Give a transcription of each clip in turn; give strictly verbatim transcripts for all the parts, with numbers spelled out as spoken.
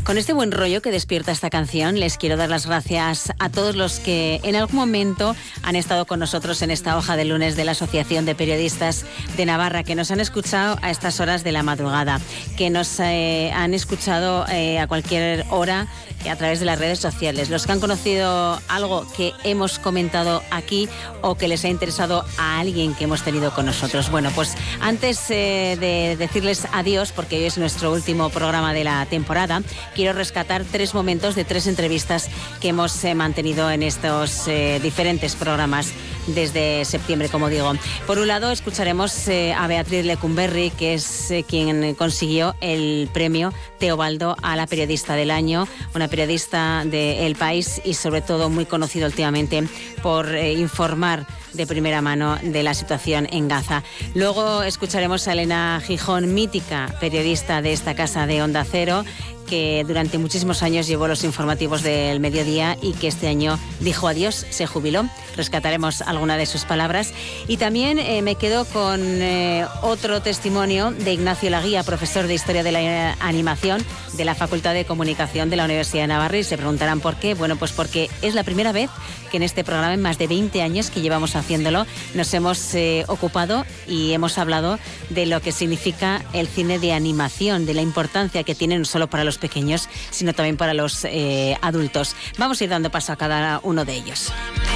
Con este buen rollo que despierta esta canción, les quiero dar las gracias a todos los que en algún momento han estado con nosotros en esta hoja de lunes de la Asociación de Periodistas de Navarra, que nos han escuchado a estas horas de la madrugada, que nos eh, han escuchado eh, a cualquier hora a través de las redes sociales, los que han conocido algo que hemos comentado aquí o que les ha interesado a alguien que hemos tenido con nosotros. Bueno, pues antes eh, de decirles adiós, porque hoy es nuestro último programa de la temporada, quiero rescatar tres momentos de tres entrevistas que hemos eh, mantenido en estos eh, diferentes programas desde septiembre, como digo. Por un lado, escucharemos eh, a Beatriz Lecumberri, que es eh, quien consiguió el premio Teobaldo a la periodista del año, una periodista de El País y sobre todo muy conocida últimamente por eh, informar de primera mano de la situación en Gaza. Luego escucharemos a Elena Gijón, mítica periodista de esta casa de Onda Cero, que durante muchísimos años llevó los informativos del mediodía y que este año dijo adiós, se jubiló. Rescataremos alguna de sus palabras. Y también eh, me quedo con eh, otro testimonio de Ignacio Laguía, profesor de Historia de la Animación de la Facultad de Comunicación de la Universidad de Navarra. Y se preguntarán por qué. Bueno, pues porque es la primera vez que en este programa, en más de veinte años que llevamos haciéndolo, nos hemos eh, ocupado y hemos hablado de lo que significa el cine de animación, de la importancia que tiene no solo para los pequeños, sino también para los eh, adultos. Vamos a ir dando paso a cada uno de ellos.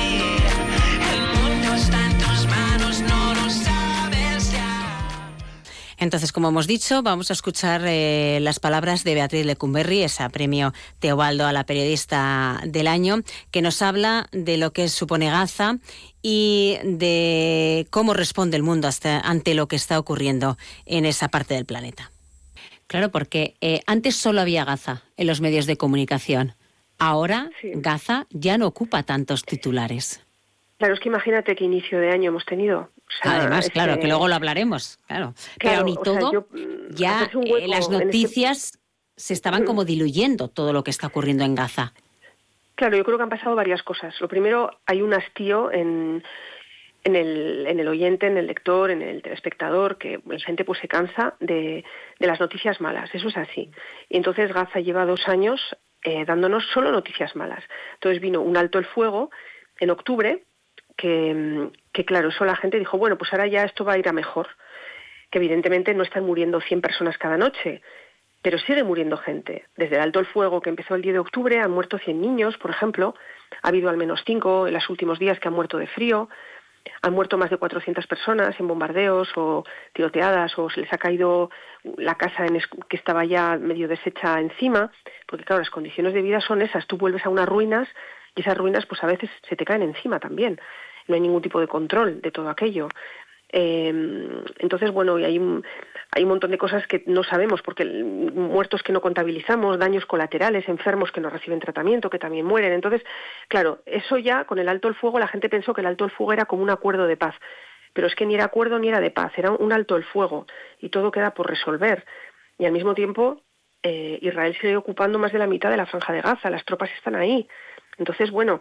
Entonces, como hemos dicho, vamos a escuchar eh, las palabras de Beatriz Lecumberri, ese premio Teobaldo a la periodista del año, que nos habla de lo que supone Gaza y de cómo responde el mundo hasta, ante lo que está ocurriendo en esa parte del planeta. Claro, porque eh, antes solo había Gaza en los medios de comunicación. Ahora sí. Gaza ya no ocupa tantos titulares. Claro, es que imagínate qué inicio de año hemos tenido. O sea, Además, este... claro, que luego lo hablaremos, claro. claro Pero ni todo, sea, yo, ya eh, las noticias este... se estaban como diluyendo todo lo que está ocurriendo en Gaza. Claro, yo creo que han pasado varias cosas. Lo primero, hay un hastío en, en, el, en el oyente, en el lector, en el telespectador, que la gente pues se cansa de, de las noticias malas, eso es así. Y entonces Gaza lleva dos años eh, dándonos solo noticias malas. Entonces vino un alto el fuego en octubre, que, que claro, eso la gente dijo, bueno, pues ahora ya esto va a ir a mejor, que evidentemente no están muriendo cien personas cada noche, pero sigue muriendo gente. Desde el alto el fuego que empezó el diez de octubre han muerto cien niños, por ejemplo, ha habido al menos cinco en los últimos días que han muerto de frío, han muerto más de cuatrocientas personas en bombardeos o tiroteadas, o se les ha caído la casa en es- que estaba ya medio deshecha encima, porque claro, las condiciones de vida son esas, tú vuelves a unas ruinas y esas ruinas pues a veces se te caen encima también. No hay ningún tipo de control de todo aquello. Eh, entonces, bueno, y hay un, hay un montón de cosas que no sabemos, porque muertos que no contabilizamos, daños colaterales, enfermos que no reciben tratamiento, que también mueren. Entonces, claro, eso ya, con el alto el fuego, la gente pensó que el alto el fuego era como un acuerdo de paz. Pero es que ni era acuerdo ni era de paz, era un alto el fuego. Y todo queda por resolver. Y al mismo tiempo, eh, Israel sigue ocupando más de la mitad de la franja de Gaza, las tropas están ahí. Entonces, bueno,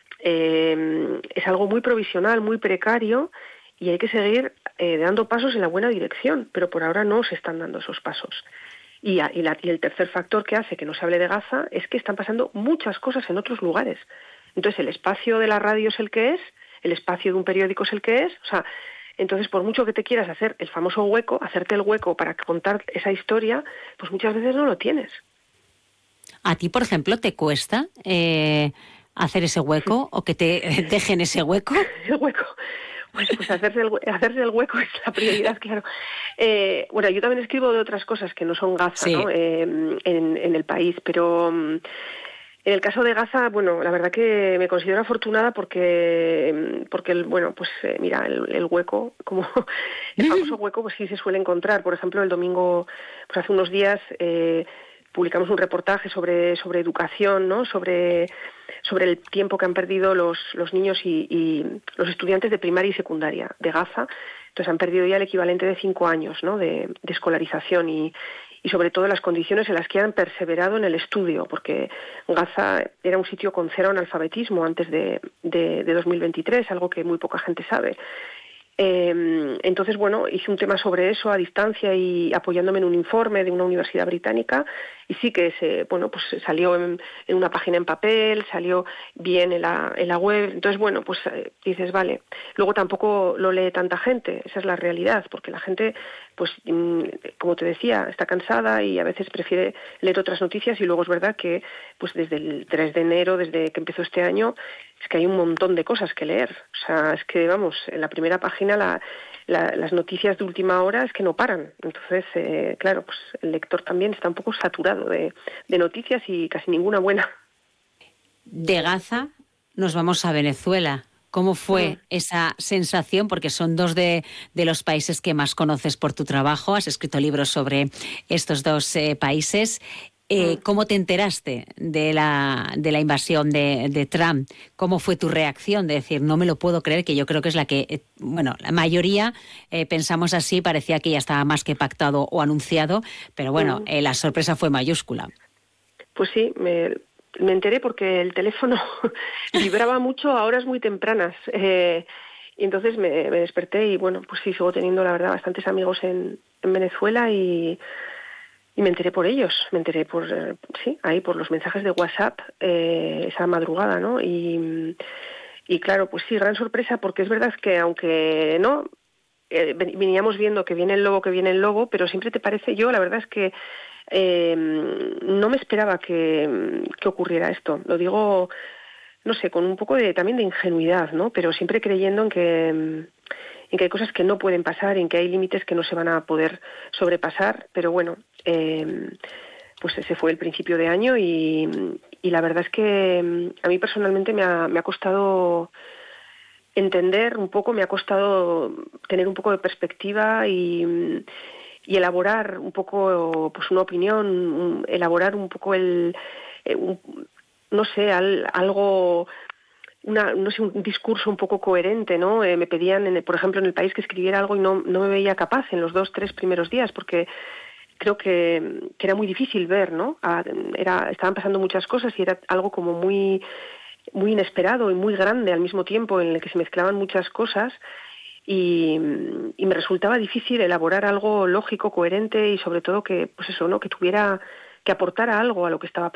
eh, es algo muy provisional, muy precario, y hay que seguir eh, dando pasos en la buena dirección, pero por ahora no se están dando esos pasos. Y, y, la, y el tercer factor que hace que no se hable de Gaza es que están pasando muchas cosas en otros lugares. Entonces, el espacio de la radio es el que es, el espacio de un periódico es el que es, o sea, entonces, por mucho que te quieras hacer el famoso hueco, hacerte el hueco para contar esa historia, pues muchas veces no lo tienes. ¿A ti, por ejemplo, te cuesta eh, hacer ese hueco o que te dejen ese hueco? El hueco. Pues, pues hacerse, el, hacerse el hueco es la prioridad, claro. Eh, bueno, yo también escribo de otras cosas que no son Gaza, sí. ¿no? Eh, en, en el país, pero um, en el caso de Gaza, bueno, la verdad que me considero afortunada porque, porque el, bueno, pues eh, mira, el, el hueco, como el famoso hueco, pues sí se suele encontrar. Por ejemplo, el domingo, pues hace unos días... Eh, publicamos un reportaje sobre sobre educación, ¿no? Sobre sobre el tiempo que han perdido los los niños y, y los estudiantes de primaria y secundaria de Gaza. Entonces han perdido ya el equivalente de cinco años, ¿no? de, de escolarización y, y sobre todo las condiciones en las que han perseverado en el estudio, porque Gaza era un sitio con cero analfabetismo antes de, de, de dos mil veintitrés, algo que muy poca gente sabe. Eh, entonces, bueno, hice un tema sobre eso a distancia y apoyándome en un informe de una universidad británica, y sí que se, bueno, pues salió en, en una página en papel, salió bien en la, en la web. Entonces, bueno, pues eh, dices, vale. Luego tampoco lo lee tanta gente, esa es la realidad, porque la gente, pues, mm, como te decía, está cansada y a veces prefiere leer otras noticias, y luego es verdad que, pues desde el tres de enero, desde que empezó este año, es que hay un montón de cosas que leer. O sea, es que, vamos, en la primera página la, la, las noticias de última hora es que no paran. Entonces, eh, claro, pues el lector también está un poco saturado de, de noticias y casi ninguna buena. De Gaza nos vamos a Venezuela. ¿Cómo fue esa sensación? Porque son dos de, de los países que más conoces por tu trabajo. Has escrito libros sobre estos dos eh, países. Eh, ¿Cómo te enteraste de la, de la invasión de, de Trump? ¿Cómo fue tu reacción de decir, no me lo puedo creer, que yo creo que es la que, eh, bueno, la mayoría eh, pensamos así, parecía que ya estaba más que pactado o anunciado, pero bueno, eh, la sorpresa fue mayúscula. Pues sí, me, me enteré porque el teléfono vibraba mucho a horas muy tempranas. Eh, y entonces me, me desperté y bueno, pues sí, sigo teniendo la verdad bastantes amigos en, en Venezuela y... Y me enteré por ellos, me enteré por, eh, sí, ahí por los mensajes de WhatsApp eh, esa madrugada, ¿no? Y, y claro, pues sí, gran sorpresa, porque es verdad que aunque no, eh, veníamos viendo que viene el lobo, que viene el lobo, pero siempre te parece, yo la verdad es que eh, no me esperaba que, que ocurriera esto. Lo digo, no sé, con un poco de también de ingenuidad, ¿no? Pero siempre creyendo en que... en que hay cosas que no pueden pasar, en que hay límites que no se van a poder sobrepasar, pero bueno, eh, pues ese fue el principio de año y, y la verdad es que a mí personalmente me ha, me ha costado entender un poco, me ha costado tener un poco de perspectiva y, y elaborar un poco pues una opinión, un, elaborar un poco el, eh, un, no sé, al, algo... Una, no sé, un discurso un poco coherente, ¿no? Eh, me pedían, en el, por ejemplo, en El País que escribiera algo y no, no me veía capaz en los dos, tres primeros días, porque creo que, que era muy difícil ver, ¿no? A, era, estaban pasando muchas cosas y era algo como muy, muy inesperado y muy grande al mismo tiempo, en el que se mezclaban muchas cosas y, y me resultaba difícil elaborar algo lógico, coherente y sobre todo que, pues eso, ¿no? Que tuviera, que aportara algo a lo que estaba pasando.